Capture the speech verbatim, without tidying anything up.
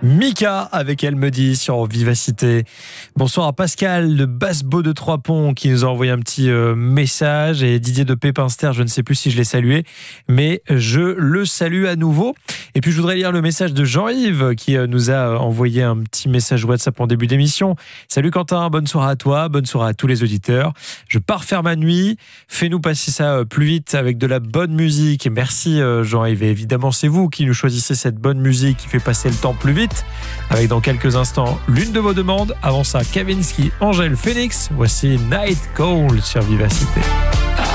Mika avec Elle me dit sur Vivacité. Bonsoir à Pascal de Basse-Beau de Trois-Ponts qui nous a envoyé un petit euh, message, et Didier de Pépinster, je ne sais plus si je l'ai salué, mais je le salue à nouveau. Et puis je voudrais lire le message de Jean-Yves qui euh, nous a envoyé un petit message WhatsApp en début d'émission. Salut Quentin, bonne soirée à toi, bonne soirée à tous les auditeurs. Je pars faire ma nuit, fais-nous passer ça plus vite avec de la bonne musique. Merci euh, Jean-Yves, et évidemment c'est vous qui nous choisissez cette bonne musique qui fait passer le temps plus vite. Avec dans quelques instants l'une de vos demandes. Avant ça, Kavinsky, Angèle, Phoenix. Voici Night Call sur Vivacité.